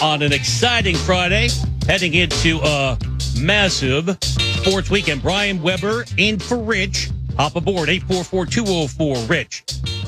on an exciting Friday, heading into a massive sports weekend. Brian Weber in for Rich. Hop aboard 844-204-RICH.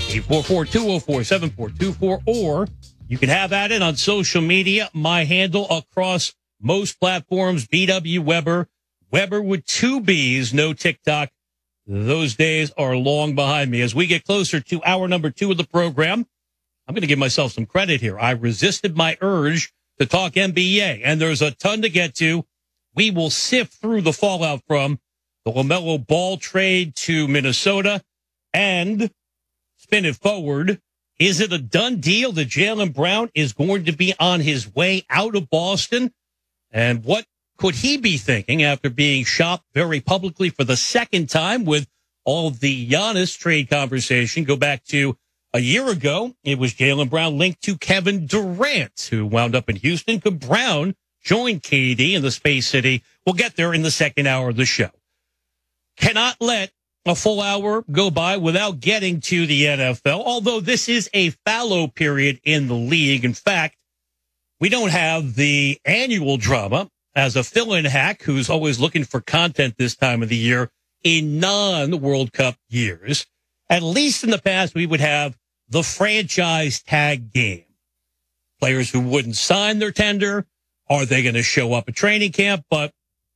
844-204-7424. Or you can have at it on social media. My handle across most platforms, BW Weber. Weber with two B's, no TikTok. Those days are long behind me. As we get closer to hour number 2 of the program, I'm going to give myself some credit here. I resisted my urge to talk NBA, and there's a ton to get to. We will sift through the fallout from the LaMelo Ball trade to Minnesota and spin it forward. Is it a done deal that Jaylen Brown is going to be on his way out of Boston? And what could he be thinking after being shopped very publicly for the second time with all of the Giannis trade conversation? Go back to a year ago. It was Jaylen Brown linked to Kevin Durant, who wound up in Houston. Could Brown join KD in the Space City? We'll get there in the second hour of the show. Cannot let a full hour go by without getting to the NFL, although this is a fallow period in the league. In fact, we don't have the annual drama as a fill-in hack who's always looking for content this time of the year in non-World Cup years. At least in the past, we would have the franchise tag game. Players who wouldn't sign their tender, are they going to show up at training camp? But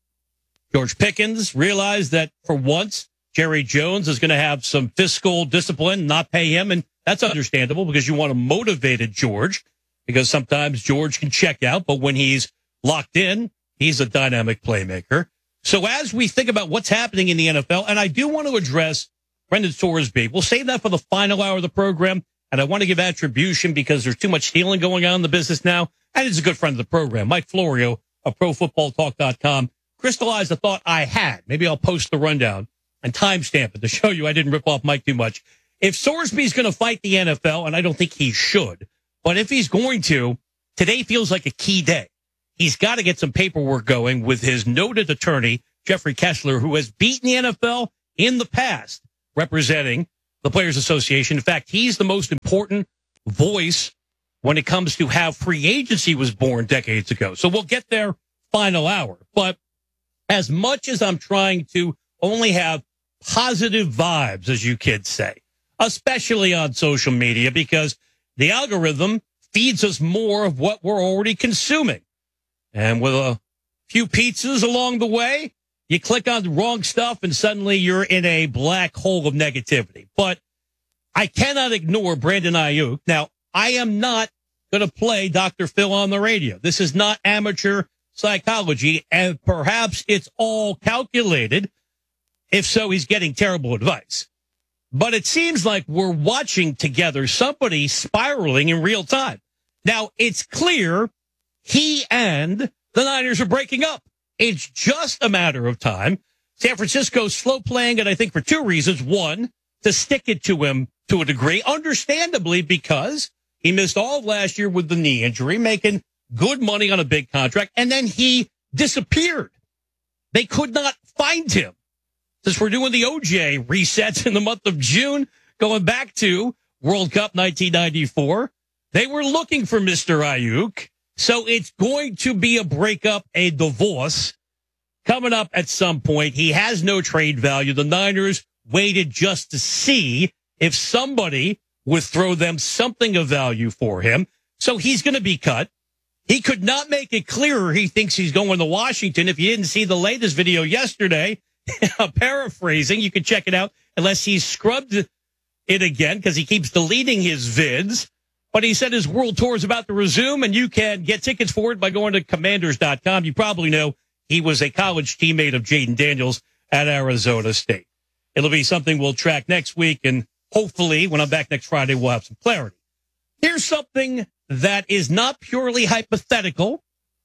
George Pickens realized that for once, Jerry Jones is going to have some fiscal discipline, not pay him. And that's understandable because you want a motivated George, because sometimes George can check out, but when he's locked in, he's a dynamic playmaker. So as we think about what's happening in the NFL, and I do want to address Brendan Sorsby, we'll save that for the final hour of the program. And I want to give attribution because there's too much stealing going on in the business now. And he's a good friend of the program. Mike Florio of ProFootballTalk.com crystallized the thought I had. Maybe I'll post the rundown and timestamp it to show you I didn't rip off Mike too much. If Sorsby's going to fight the NFL, and I don't think he should, but if he's going to, today feels like a key day. He's got to get some paperwork going with his noted attorney, Jeffrey Kessler, who has beaten the NFL in the past, representing the Players Association. In fact, he's the most important voice when it comes to how free agency was born decades ago. So we'll get there final hour. But as much as I'm trying to only have positive vibes, as you kids say, especially on social media, because the algorithm feeds us more of what we're already consuming. And with a few pizzas along the way, you click on the wrong stuff and suddenly you're in a black hole of negativity. But I cannot ignore Brandon Ayuk. Now, I am not going to play Dr. Phil on the radio. This is not amateur psychology, and perhaps it's all calculated. If so, he's getting terrible advice. But it seems like we're watching together somebody spiraling in real time. Now, it's clear he and the Niners are breaking up. It's just a matter of time. San Francisco's slow playing it, I think, for two reasons. One, to stick it to him to a degree, understandably, because he missed all of last year with the knee injury, making good money on a big contract, and then he disappeared. They could not find him. Since we're doing the OJ resets in the month of June, going back to World Cup 1994, they were looking for Mr. Ayuk. So it's going to be a breakup, a divorce coming up at some point. He has no trade value. The Niners waited just to see if somebody would throw them something of value for him. So he's going to be cut. He could not make it clearer he thinks he's going to Washington. If you didn't see the latest video yesterday, paraphrasing, you can check it out unless he's scrubbed it again because he keeps deleting his vids. But he said his world tour is about to resume, and you can get tickets for it by going to commanders.com. You probably know he was a college teammate of Jaden Daniels at Arizona State. It'll be something we'll track next week, and hopefully when I'm back next Friday, we'll have some clarity. Here's something that is not purely hypothetical.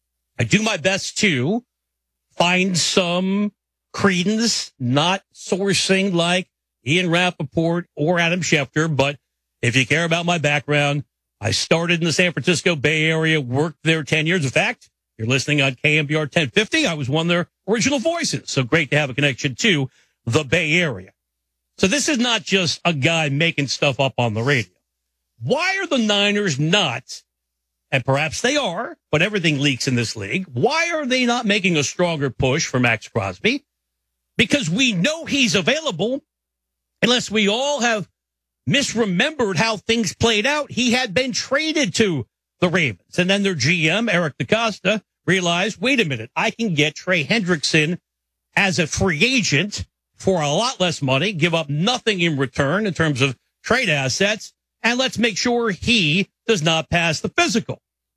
I do my best to find some credence, not sourcing like Ian Rappaport or Adam Schefter, but if you care about my background, I started in the San Francisco Bay Area, worked there 10 years. In fact, you're listening on KMBR 1050. I was one of their original voices. So great to have a connection to the Bay Area. So this is not just a guy making stuff up on the radio. Why are the Niners not and perhaps they are, but everything leaks in this league. Why are they not making a stronger push for Max Crosby? Because we know he's available, unless we all have misremembered how things played out. He had been traded to the Ravens, and then their GM, Eric DeCosta, realized, wait a minute, I can get Trey Hendrickson as a free agent for a lot less money, give up nothing in return in terms of trade assets, and let's make sure he does not pass the physical.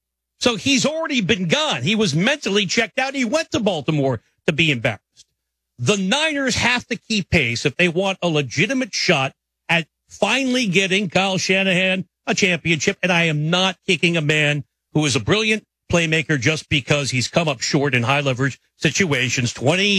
So he's already been gone. He was mentally checked out. He went to Baltimore to be embarrassed. The Niners have to keep pace if they want a legitimate shot at finally getting Kyle Shanahan a championship. And I am not kicking a man who is a brilliant playmaker just because he's come up short in high leverage situations.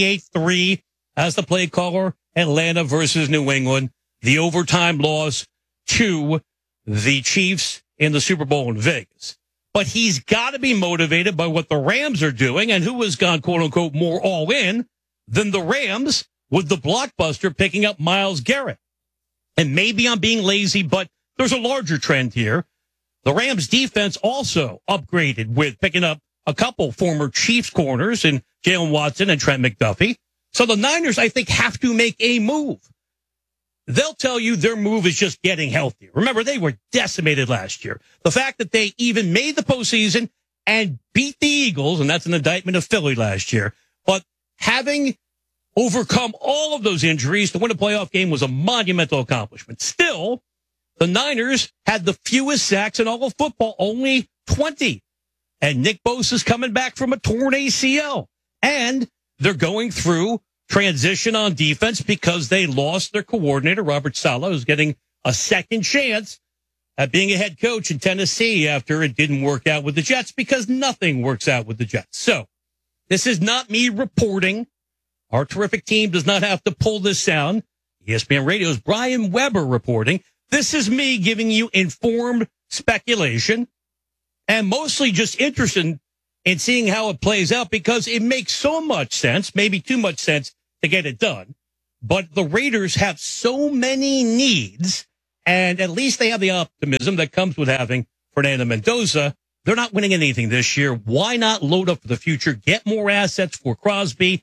28-3 as the play caller, Atlanta versus New England. The overtime loss to the Chiefs in the Super Bowl in Vegas. But he's got to be motivated by what the Rams are doing, and who has gone, quote unquote, more all in than the Rams with the blockbuster picking up Myles Garrett. And maybe I'm being lazy, but there's a larger trend here. The Rams defense also upgraded with picking up a couple former Chiefs corners in Jalen Watson and Trent McDuffie. So the Niners, I think, have to make a move. They'll tell you their move is just getting healthier. Remember, they were decimated last year. The fact that they even made the postseason and beat the Eagles, and that's an indictment of Philly last year, but having overcome all of those injuries to win a playoff game was a monumental accomplishment. Still, the Niners had the fewest sacks in all of football, only 20. And Nick Bosa's coming back from a torn ACL. And they're going through transition on defense because they lost their coordinator, Robert Saleh, who's getting a second chance at being a head coach in Tennessee after it didn't work out with the Jets, because nothing works out with the Jets. So this is not me reporting. Our terrific team does not have to pull this sound. ESPN Radio's Brian Weber reporting. This is me giving you informed speculation and mostly just interested in seeing how it plays out, because it makes so much sense, maybe too much sense to get it done. But the Raiders have so many needs, and at least they have the optimism that comes with having Fernando Mendoza. They're not winning anything this year. Why not load up for the future, get more assets for Crosby,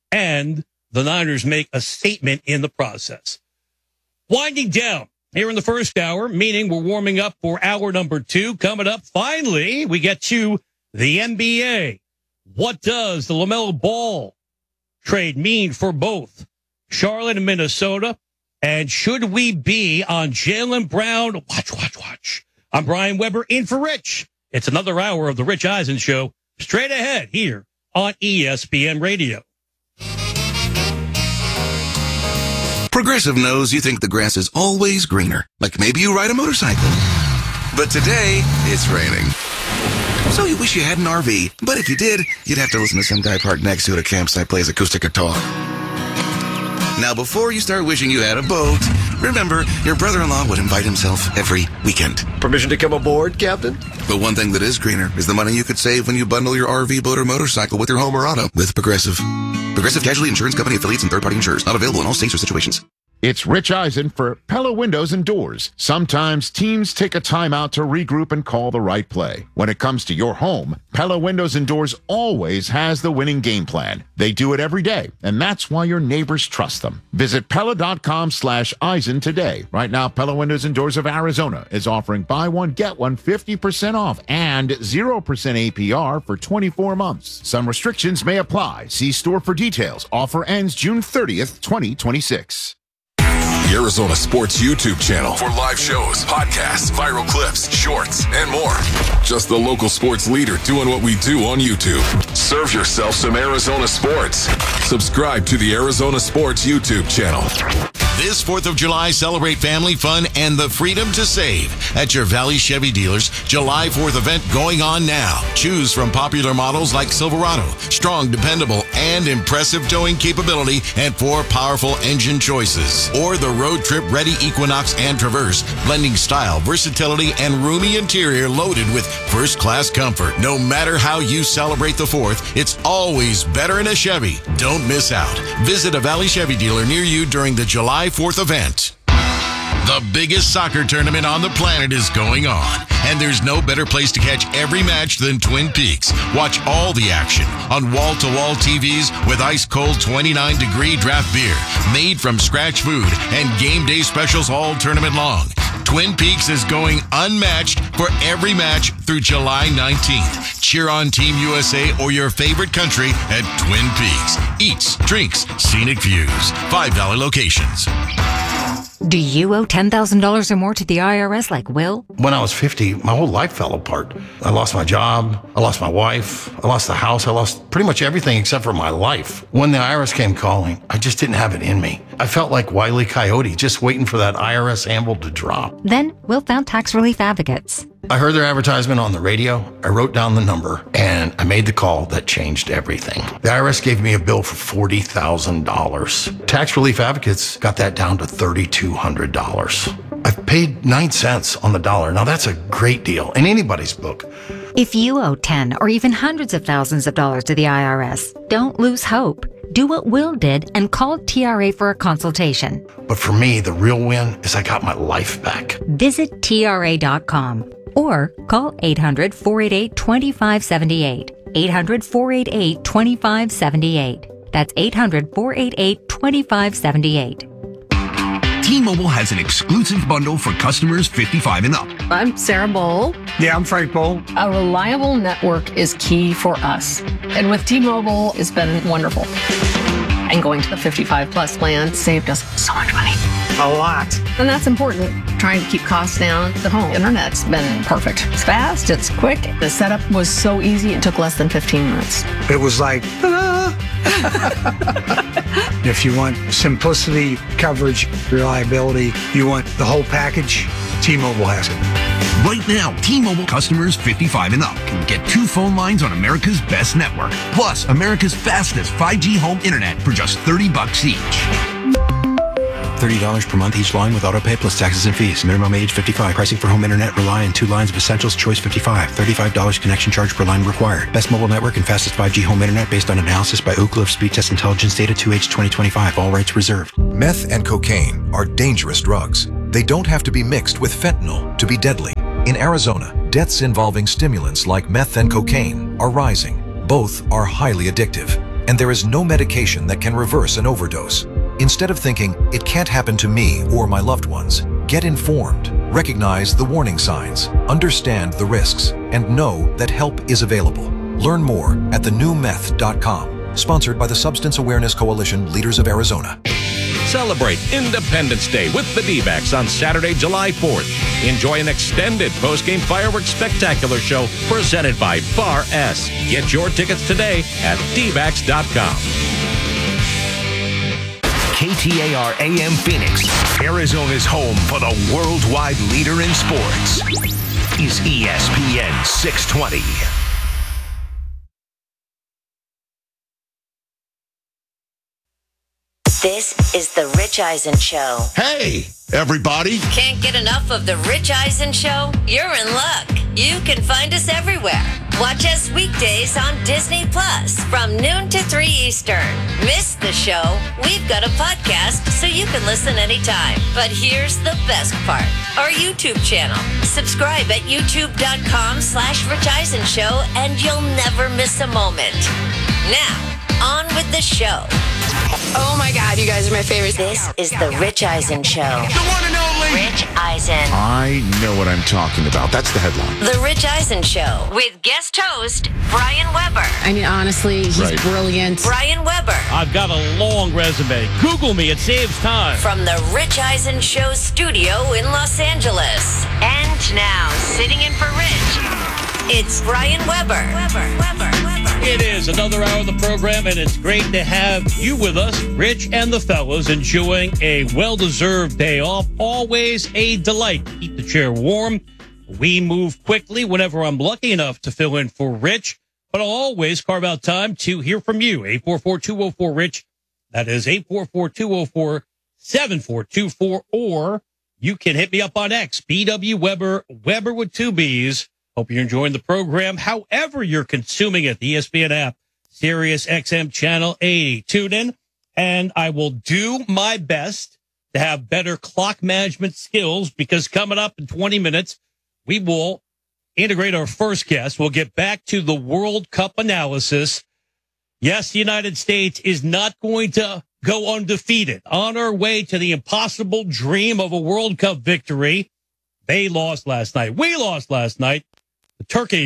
and the Niners make a statement in the process? Winding down here in the first hour, meaning we're warming up for hour number 2. Coming up, finally, we get to the NBA. What does the LaMelo Ball trade mean for both Charlotte and Minnesota? And should we be on Jaylen Brown? Watch. I'm Brian Weber in for Rich. It's another hour of the Rich Eisen Show straight ahead here on ESPN Radio. Progressive knows you think the grass is always greener, like maybe you ride a motorcycle. But today, it's raining. So you wish you had an RV, but if you did, you'd have to listen to some guy parked next to it at a campsite plays acoustic guitar. Now, before you start wishing you had a boat, remember, your brother-in-law would invite himself every weekend. Permission to come aboard, Captain? But one thing that is greener is the money you could save when you bundle your RV, boat, or motorcycle with your home or auto with Progressive. Progressive Casualty Insurance Company affiliates and third-party insurers. Not available in all states or situations. It's Rich Eisen for Pella Windows and Doors. Sometimes teams take a timeout to regroup and call the right play. When it comes to your home, Pella Windows and Doors always has the winning game plan. They do it every day, and that's why your neighbors trust them. Visit Pella.com/Eisen today. Right now, Pella Windows and Doors of Arizona is offering buy one, get one 50% off and 0% APR for 24 months. Some restrictions may apply. See store for details. Offer ends June 30th, 2026. The Arizona Sports YouTube channel for live shows, podcasts, viral clips, shorts, and more. Just the local sports leader doing what we do on YouTube. Serve yourself some Arizona sports. Subscribe to the Arizona Sports YouTube channel. This 4th of July, celebrate family fun and the freedom to save at your Valley Chevy dealers. July 4th event going on now. Choose from popular models like Silverado, strong, dependable, and impressive towing capability, and 4 powerful engine choices. Or the road trip ready Equinox and Traverse, blending style, versatility, and roomy interior loaded with first-class comfort. No matter how you celebrate the 4th, it's always better in a Chevy. Don't miss out. Visit a Valley Chevy dealer near you during the July 4th event. The biggest soccer tournament on the planet is going on, and there's no better place to catch every match than Twin Peaks. Watch all the action on wall-to-wall TVs with ice-cold 29-degree draft beer, made from scratch food, and game day specials all tournament long. Twin Peaks is going unmatched for every match through July 19th. Cheer on Team USA or your favorite country at Twin Peaks. Eats, drinks, scenic views. $5 locations. Do you owe $10,000 or more to the IRS like Will? When I was 50, my whole life fell apart. I lost my job. I lost my wife. I lost the house. I lost pretty much everything except for my life. When the IRS came calling, I just didn't have it in me. I felt like Wile E. Coyote, just waiting for that IRS anvil to drop. Then Will found Tax Relief Advocates. I heard their advertisement on the radio. I wrote down the number and I made the call that changed everything. The IRS gave me a bill for $40,000. Tax Relief Advocates got that down to $3,200. I've paid 9 cents on the dollar. Now that's a great deal in anybody's book. If you owe 10 or even hundreds of thousands of dollars to the IRS, don't lose hope. Do what Will did and call TRA for a consultation. But for me, the real win is I got my life back. Visit TRA.com or call 800-488-2578. 800-488-2578. That's 800-488-2578. T-Mobile has an exclusive bundle for customers 55 and up. I'm Sarah Bowl. Yeah, I'm Frank Bowl. A reliable network is key for us. And with T-Mobile, it's been wonderful. And going to the 55 plus plan saved us so much money. A lot. And that's important. Trying to keep costs down. The home internet's been perfect. It's fast, it's quick. The setup was so easy, it took less than 15 minutes. It was like, If you want simplicity, coverage, reliability, you want the whole package, T-Mobile has it. Right now, T-Mobile customers 55 and up can get 2 phone lines on America's best network, plus America's fastest 5G home internet for just $30 each. $30 per month each line with autopay plus taxes and fees. Minimum age 55. Pricing for home internet rely on 2 lines of Essentials Choice 55. $35 connection charge per line required. Best mobile network and fastest 5G home internet based on analysis by Oak Cliff Speed Test Intelligence Data 2H 2025. All rights reserved. Meth and cocaine are dangerous drugs. They don't have to be mixed with fentanyl to be deadly. In Arizona, deaths involving stimulants like meth and cocaine are rising. Both are highly addictive, and there is no medication that can reverse an overdose. Instead of thinking, it can't happen to me or my loved ones, get informed, recognize the warning signs, understand the risks, and know that help is available. Learn more at thenewmeth.com. Sponsored by the Substance Awareness Coalition, Leaders of Arizona. Celebrate Independence Day with the D-backs on Saturday, July 4th. Enjoy an extended post-game fireworks spectacular show presented by Bar S. Get your tickets today at dbacks.com. KTAR AM Phoenix, Arizona's home for the worldwide leader in sports, is ESPN 620. This is the Rich Eisen Show. Hey, everybody. Can't get enough of the Rich Eisen Show? You're in luck. You can find us everywhere. Watch us weekdays on Disney Plus from noon to 3 Eastern. Miss the show? We've got a podcast so you can listen anytime. But here's the best part. Our YouTube channel. Subscribe at youtube.com/Rich Eisen Show and you'll never miss a moment. Now, on with the show. Oh my God, you guys are my favorite. This is the Rich Eisen Show. The one and only Rich Eisen. I know what I'm talking about. That's the headline. The Rich Eisen Show with guest host Brian Weber. I mean, honestly, he's brilliant. Brian Weber. I've got a long resume. Google me. It saves time. From the Rich Eisen Show studio in Los Angeles. And now, sitting in for Rich, it's Brian Weber. It is another hour of the program, and it's great to have you with us, Rich and the fellows, enjoying a well-deserved day off. Always a delight to keep the chair warm. We move quickly whenever I'm lucky enough to fill in for Rich, but I'll always carve out time to hear from you. 844-204-RICH. That is 844-204-7424, or you can hit me up on X, BW Weber, Weber with 2 B's. Hope you're enjoying the program. However you're consuming it, the ESPN app, Sirius XM Channel 80. Tune in, and I will do my best to have better clock management skills, because coming up in 20 minutes, we will integrate our first guest. We'll get back to the World Cup analysis. Yes, the United States is not going to go undefeated. On our way to the impossible dream of a World Cup victory. They lost last night. We lost last night. Turkey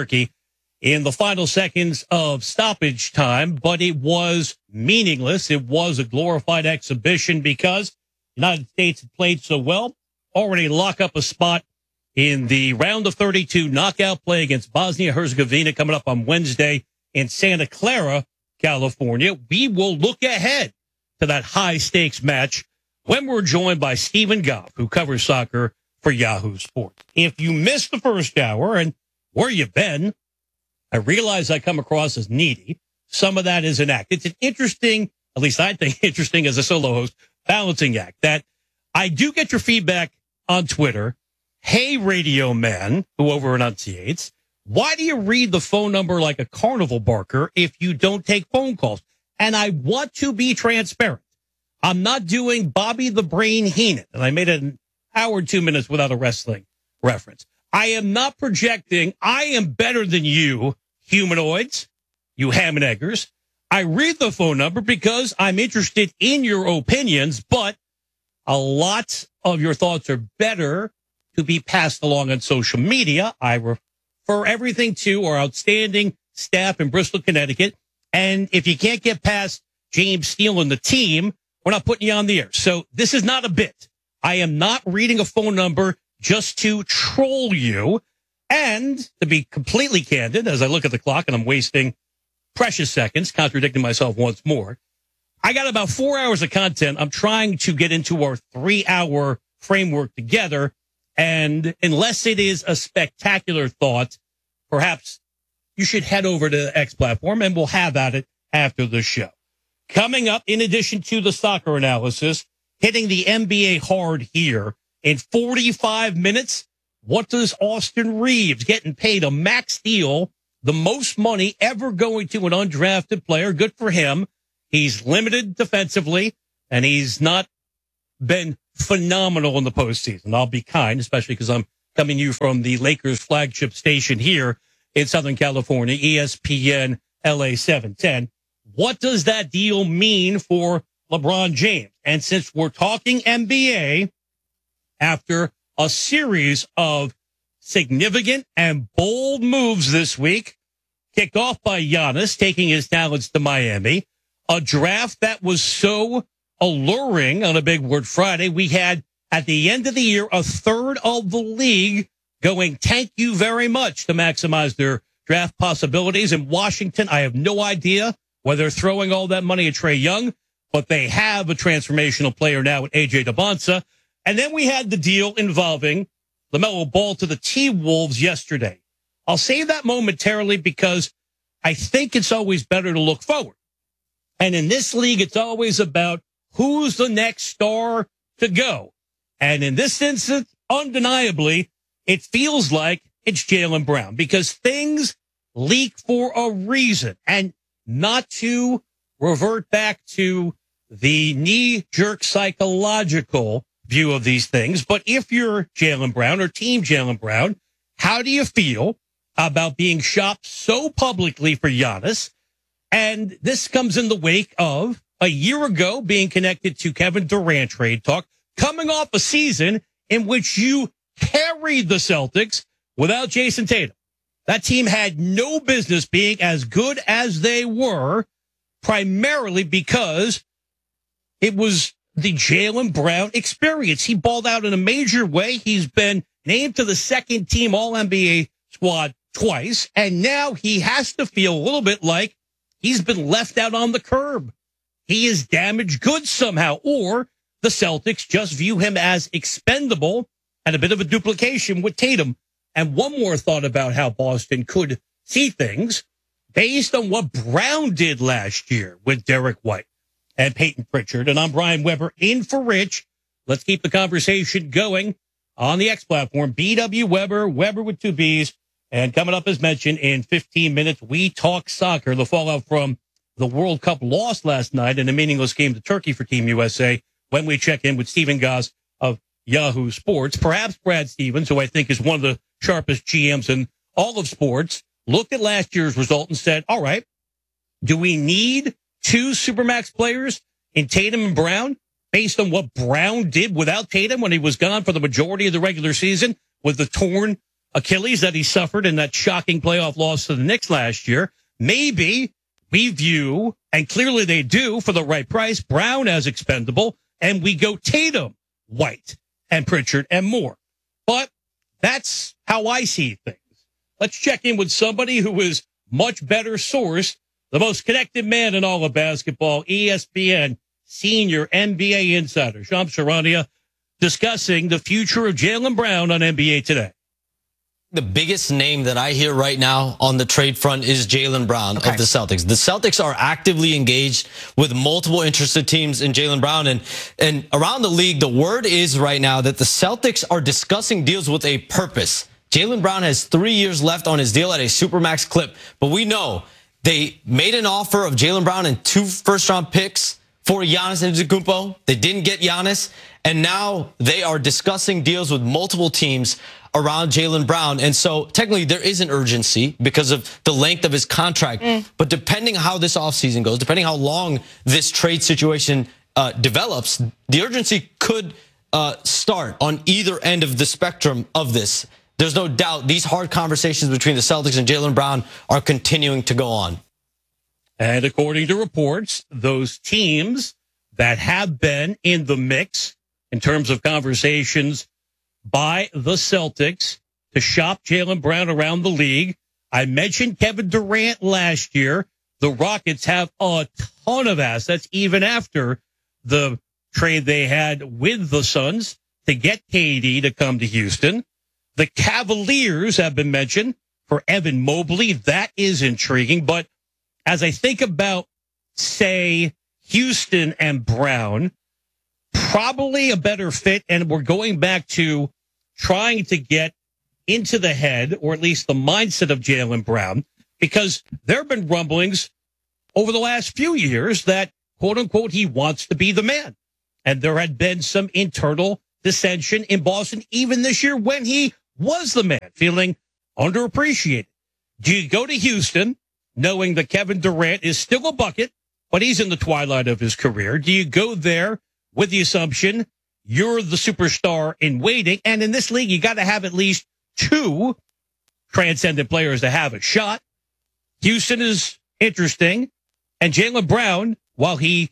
in the final seconds of stoppage time, but it was meaningless. It was a glorified exhibition because the United States had played so well, already lock up a spot in the round of 32 knockout play against Bosnia-Herzegovina coming up on Wednesday in Santa Clara, California. We will look ahead to that high-stakes match when we're joined by Stephen Goff, who covers soccer for Yahoo Sports. If you missed the first hour, and where you been, I realize I come across as needy. Some of that is an act. It's an interesting, at least I think interesting as a solo host, balancing act that I do get your feedback on Twitter. Hey, radio man, who over enunciates, why do you read the phone number like a carnival barker if you don't take phone calls? And I want to be transparent. I'm not doing Bobby the Brain Heenan, and I made it an hour and 2 minutes without a wrestling reference. I am not projecting I am better than you, humanoids, you ham and eggers. I read the phone number because I'm interested in your opinions, but a lot of your thoughts are better to be passed along on social media. I refer everything to our outstanding staff in Bristol, Connecticut. And if you can't get past James Steele and the team, we're not putting you on the air. So this is not a bit. I am not reading a phone number just to troll you. And to be completely candid, as I look at the clock and I'm wasting precious seconds, contradicting myself once more, I got about 4 hours of content I'm trying to get into our 3-hour framework together. And unless it is a spectacular thought, perhaps you should head over to the X platform and we'll have at it after the show. Coming up, in addition to the soccer analysis, hitting the NBA hard here in 45 minutes. What does Austin Reeves, getting paid a max deal, the most money ever going to an undrafted player? Good for him. He's limited defensively, and he's not been phenomenal in the postseason. I'll be kind, especially because I'm coming to you from the Lakers flagship station here in Southern California, ESPN LA 710. What does that deal mean for LeBron James? And since we're talking NBA, after a series of significant and bold moves this week, kicked off by Giannis taking his talents to Miami, a draft that was so alluring on a Big Word Friday. We had, at the end of the year, a third of the league going, thank you very much, to maximize their draft possibilities. In Washington, I have no idea whether they're throwing all that money at Trae Young, but they have a transformational player now with AJ Debonsa. And then we had the deal involving LaMelo Ball to the T-Wolves yesterday. I'll save that momentarily because I think it's always better to look forward. And in this league, it's always about who's the next star to go. And in this instance, undeniably, it feels like it's Jaylen Brown, because things leak for a reason. And not to revert back to the knee-jerk psychological view of these things, but if you're Jaylen Brown or Team Jaylen Brown, how do you feel about being shopped so publicly for Giannis? And this comes in the wake of a year ago being connected to Kevin Durant trade talk, coming off a season in which you carried the Celtics without Jason Tatum. That team had no business being as good as they were, primarily because it was the Jaylen Brown experience. He balled out in a major way. He's been named to the second team All-NBA squad twice, and now he has to feel a little bit like he's been left out on the curb. He is damaged goods somehow, or the Celtics just view him as expendable and a bit of a duplication with Tatum. And one more thought about how Boston could see things based on what Brown did last year with Derek White and Peyton Pritchard. And I'm Brian Weber in for Rich. Let's keep the conversation going on the X platform. BW Weber, Weber with 2 B's. And coming up, as mentioned, in 15 minutes, we talk soccer, the fallout from the World Cup loss last night in a meaningless game to Turkey for Team USA. when we check in with Stephen Goss of Yahoo Sports. Perhaps Brad Stevens, who I think is one of the sharpest GMs in all of sports, looked at last year's result and said, all right, do we need two Supermax players in Tatum and Brown based on what Brown did without Tatum when he was gone for the majority of the regular season with the torn Achilles that he suffered in that shocking playoff loss to the Knicks last year? Maybe we view, and clearly they do for the right price, Brown as expendable, and we go Tatum, White, and Pritchard, and more. But that's how I see things. Let's check in with somebody who is much better sourced, the most connected man in all of basketball, ESPN senior NBA insider, Shams Charania, discussing the future of Jaylen Brown on NBA Today. The biggest name that I hear right now on the trade front is Jaylen Brown of the Celtics. The Celtics are actively engaged with multiple interested teams in Jaylen Brown. And around the league, the word is right now that the Celtics are discussing deals with a purpose. Jaylen Brown has 3 years left on his deal at a Supermax clip. But we know they made an offer of Jaylen Brown and 2 first-round picks for Giannis Antetokounmpo. They didn't get Giannis. And now they are discussing deals with multiple teams around Jaylen Brown. And so technically there is an urgency because of the length of his contract. But depending how this offseason goes, depending how long this trade situation develops, the urgency could start on either end of the spectrum of this. There's no doubt these hard conversations between the Celtics and Jaylen Brown are continuing to go on. And according to reports, those teams that have been in the mix in terms of conversations by the Celtics to shop Jaylen Brown around the league. I mentioned Kevin Durant last year. The Rockets have a ton of assets, even after the trade they had with the Suns to get KD to come to Houston. The Cavaliers have been mentioned for Evan Mobley. That is intriguing. But as I think about, say, Houston and Brown, probably a better fit, and we're going back to trying to get into the head, or at least the mindset of Jaylen Brown, because there have been rumblings over the last few years that, quote unquote, he wants to be the man. And there had been some internal dissension in Boston, even this year when he was the man, feeling underappreciated. Do you go to Houston knowing that Kevin Durant is still a bucket, but he's in the twilight of his career? Do you go there with the assumption you're the superstar in waiting? And in this league, you got to have at least 2 transcendent players to have a shot. Houston is interesting. And Jaylen Brown, while he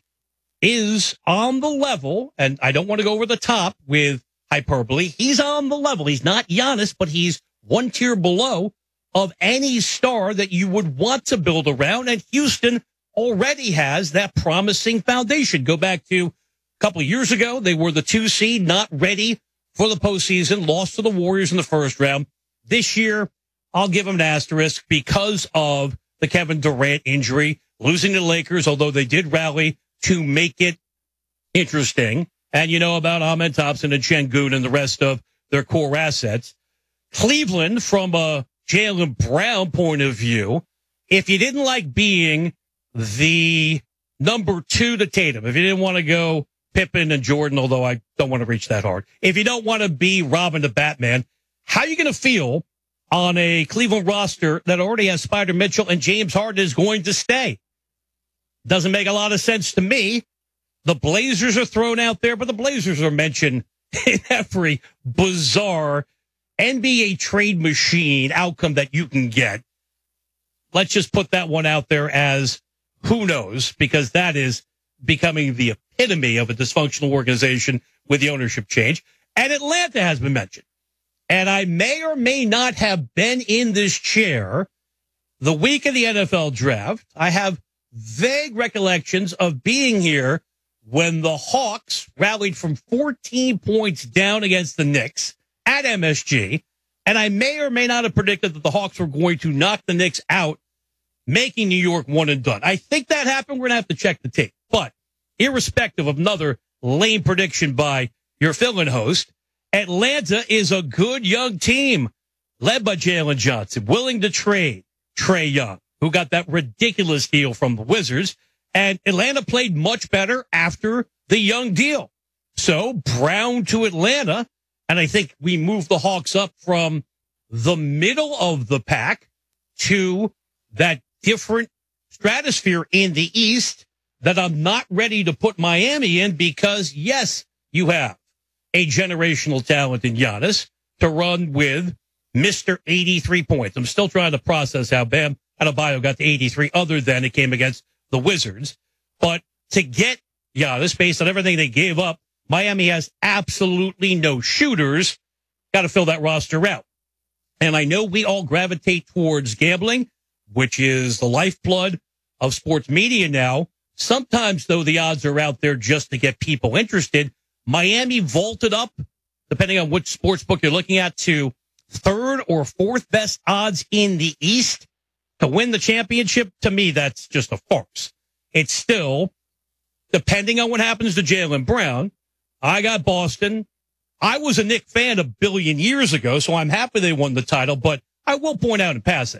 is on the level, and I don't want to go over the top with hyperbole, he's on the level. He's not Giannis, but he's one tier below of any star that you would want to build around. And Houston already has that promising foundation. Go back to a couple of years ago. They were the 2 seed, not ready for the postseason, lost to the Warriors in the first round. This year, I'll give them an asterisk because of the Kevin Durant injury, losing to the Lakers, although they did rally to make it interesting. And you know about Ahmed Thompson and Şengün and the rest of their core assets. Cleveland, from a Jaylen Brown point of view, if you didn't like being the number 2 to Tatum, if you didn't want to go Pippen and Jordan, although I don't want to reach that hard, if you don't want to be Robin the Batman, how are you going to feel on a Cleveland roster that already has Spider Mitchell and James Harden is going to stay? Doesn't make a lot of sense to me. The Blazers are thrown out there, but the Blazers are mentioned in every bizarre NBA trade machine outcome that you can get. Let's just put that one out there as who knows, because that is becoming the epitome of a dysfunctional organization with the ownership change. And Atlanta has been mentioned. And I may or may not have been in this chair the week of the NFL draft. I have vague recollections of being here when the Hawks rallied from 14 points down against the Knicks at MSG. And I may or may not have predicted that the Hawks were going to knock the Knicks out, making New York one and done. I think that happened. We're going to have to check the tape. But irrespective of another lame prediction by your fill-in host, Atlanta is a good young team led by Jalen Johnson, willing to trade Trae Young, who got that ridiculous deal from the Wizards. And Atlanta played much better after the Young deal. So Brown to Atlanta, and I think we moved the Hawks up from the middle of the pack to that different stratosphere in the East that I'm not ready to put Miami in because, yes, you have a generational talent in Giannis to run with Mr. 83 points. I'm still trying to process how Bam Adebayo got to 83 other than it came against the Wizards. But to get Giannis, based on everything they gave up, Miami has absolutely no shooters. Got to fill that roster out. And I know we all gravitate towards gambling, which is the lifeblood of sports media now. Sometimes, though, the odds are out there just to get people interested. Miami vaulted up, depending on which sports book you're looking at, to third or fourth best odds in the East to win the championship. To me, that's just a farce. It's still, depending on what happens to Jaylen Brown, I got Boston. I was a Knick fan a billion years ago, so I'm happy they won the title, but I will point out in passing,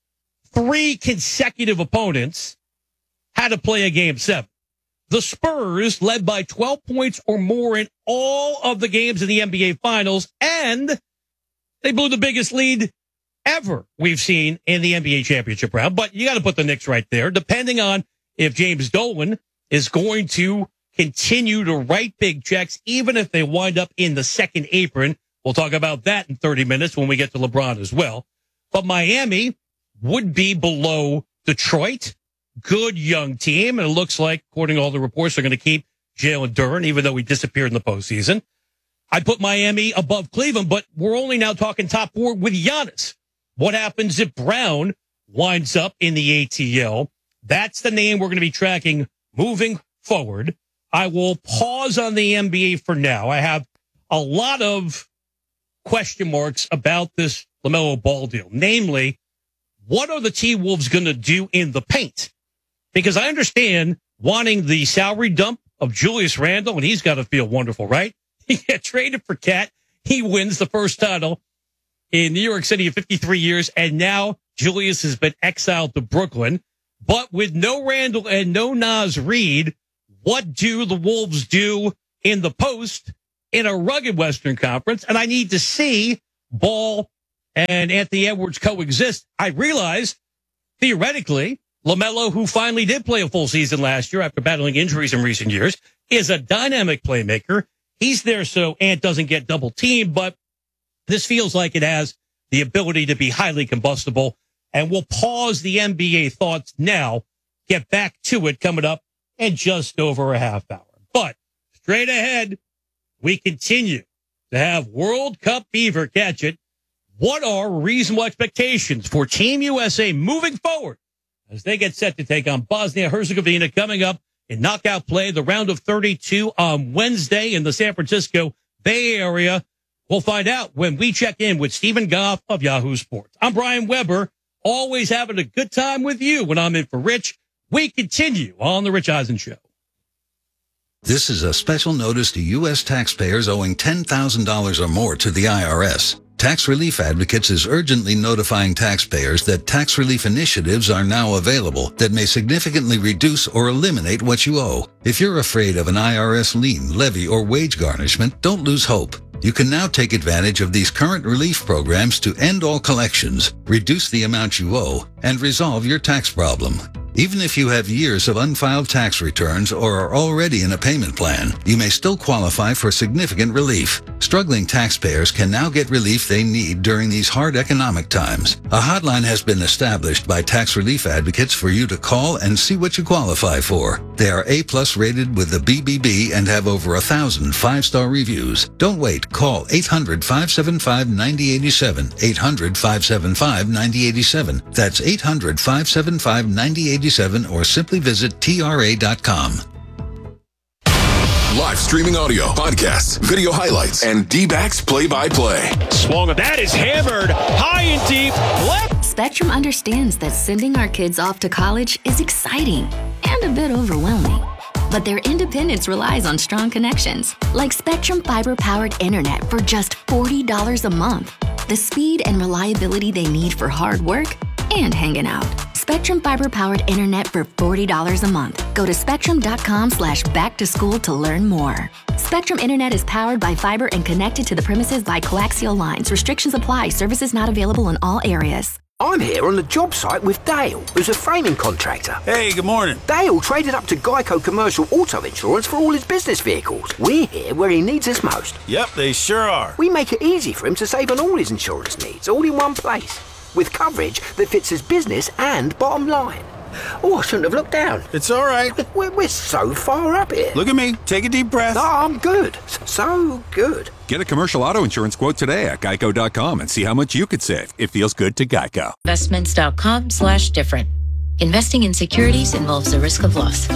3 consecutive opponents had to play a game 7. The Spurs led by 12 points or more in all of the games in the NBA Finals, and they blew the biggest lead ever we've seen in the NBA championship round. But you got to put the Knicks right there, depending on if James Dolan is going to continue to write big checks, even if they wind up in the second apron. We'll talk about that in 30 minutes when we get to LeBron as well. But Miami would be below Detroit. Good young team. And it looks like, according to all the reports, they're going to keep Jalen Duren, even though he disappeared in the postseason. I put Miami above Cleveland, but we're only now talking top 4 with Giannis. What happens if Brown winds up in the ATL? That's the name we're going to be tracking moving forward. I will pause on the NBA for now. I have a lot of question marks about this LaMelo Ball deal. Namely, what are the T-Wolves going to do in the paint? Because I understand wanting the salary dump of Julius Randle, and he's got to feel wonderful, right? He got traded for Cat. He wins the first title in New York City in 53 years, and now Julius has been exiled to Brooklyn. But with no Randle and no Naz Reid, what do the Wolves do in the post in a rugged Western Conference? And I need to see Ball and Anthony Edwards coexist. I realize, theoretically, LaMelo, who finally did play a full season last year after battling injuries in recent years, is a dynamic playmaker. He's there so Ant doesn't get double teamed, but this feels like it has the ability to be highly combustible. And we'll pause the NBA thoughts now, get back to it coming up in just over a half hour. But straight ahead, we continue to have World Cup fever catch it. What are reasonable expectations for Team USA moving forward as they get set to take on Bosnia-Herzegovina coming up in knockout play, the round of 32 on Wednesday in the San Francisco Bay Area? We'll find out when we check in with Stephen Goff of Yahoo Sports. I'm Brian Weber, always having a good time with you when I'm in for Rich. We continue on The Rich Eisen Show. This is a special notice to U.S. taxpayers owing $10,000 or more to the IRS. Tax Relief Advocates is urgently notifying taxpayers that tax relief initiatives are now available that may significantly reduce or eliminate what you owe. If you're afraid of an IRS lien, levy, or wage garnishment, don't lose hope. You can now take advantage of these current relief programs to end all collections, reduce the amount you owe, and resolve your tax problem. Even if you have years of unfiled tax returns or are already in a payment plan, you may still qualify for significant relief. Struggling taxpayers can now get relief they need during these hard economic times. A hotline has been established by Tax Relief Advocates for you to call and see what you qualify for. They are A+ rated with the BBB and have over 1,000 5-star reviews. Don't wait. Call 800-575-9087. 800-575-9087. That's 800-575-9087. Or simply visit TRA.com. Live streaming audio, podcasts, video highlights, and D-backs play-by-play. Swung, that is hammered high and deep left. Spectrum understands that sending our kids off to college is exciting and a bit overwhelming. But their independence relies on strong connections, like Spectrum fiber-powered internet for just $40 a month. The speed and reliability they need for hard work and hanging out. Spectrum fiber-powered internet for $40 a month. Go to spectrum.com/back-to-school to learn more. Spectrum Internet is powered by fiber and connected to the premises by coaxial lines. Restrictions apply. Services not available in all areas. I'm here on the job site with Dale, who's a framing contractor. Hey, good morning. Dale traded up to Geico Commercial Auto Insurance for all his business vehicles. We're here where he needs us most. Yep, they sure are. We make it easy for him to save on all his insurance needs, all in one place, with coverage that fits his business and bottom line. Oh, I shouldn't have looked down. It's all right. We're so far up here. Look at me. Take a deep breath. No, I'm good. So good. Get a commercial auto insurance quote today at geico.com and see how much you could save. It feels good to Geico. Investments.com/different. Investing in securities involves the risk of loss.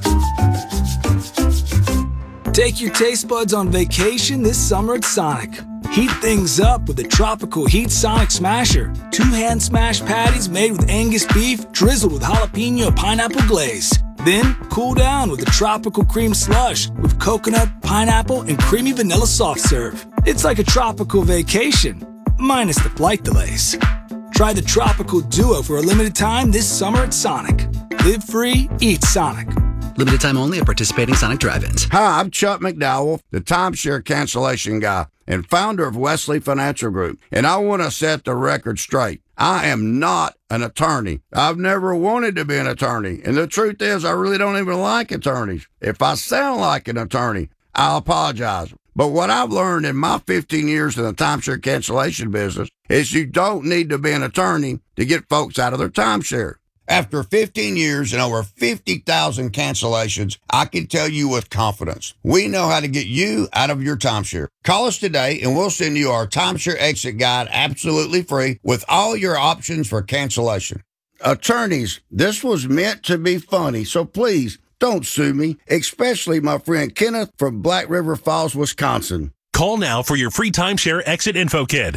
Take your taste buds on vacation this summer at Sonic. Heat things up with the Tropical Heat Sonic Smasher. 2-hand smash patties made with Angus beef, drizzled with jalapeno and pineapple glaze. Then cool down with the Tropical Cream Slush with coconut, pineapple, and creamy vanilla soft serve. It's like a tropical vacation, minus the flight delays. Try the Tropical Duo for a limited time this summer at Sonic. Live free, eat Sonic. Limited time only at participating Sonic drive-ins. Hi, I'm Chuck McDowell, the timeshare cancellation guy and founder of Wesley Financial Group. And I want to set the record straight. I am not an attorney. I've never wanted to be an attorney. And the truth is, I really don't even like attorneys. If I sound like an attorney, I'll apologize. But what I've learned in my 15 years in the timeshare cancellation business is you don't need to be an attorney to get folks out of their timeshare. After 15 years and over 50,000 cancellations, I can tell you with confidence, we know how to get you out of your timeshare. Call us today and we'll send you our timeshare exit guide absolutely free with all your options for cancellation. Attorneys, this was meant to be funny, so please don't sue me, especially my friend Kenneth from Black River Falls, Wisconsin. Call now for your free timeshare exit info kit.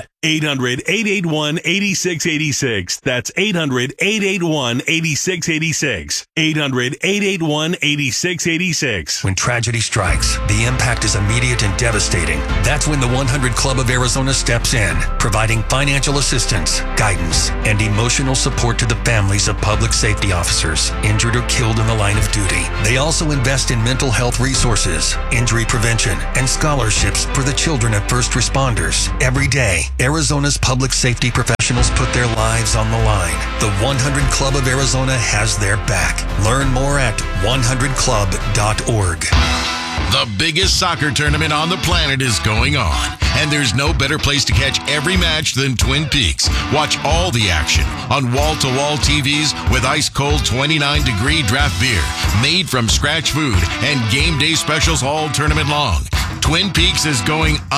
800-881-8686. That's 800-881-8686. 800-881-8686. When tragedy strikes, the impact is immediate and devastating. That's when the 100 Club of Arizona steps in, providing financial assistance, guidance, and emotional support to the families of public safety officers injured or killed in the line of duty. They also invest in mental health resources, injury prevention, and scholarships for the children of first responders. Every day, Arizona's public safety professionals put their lives on the line. The 100 Club of Arizona has their back. Learn more at 100club.org. The biggest soccer tournament on the planet is going on, and there's no better place to catch every match than Twin Peaks. Watch all the action on wall-to-wall TVs with ice-cold 29-degree draft beer, made from scratch food, and game day specials all tournament long. Twin Peaks is going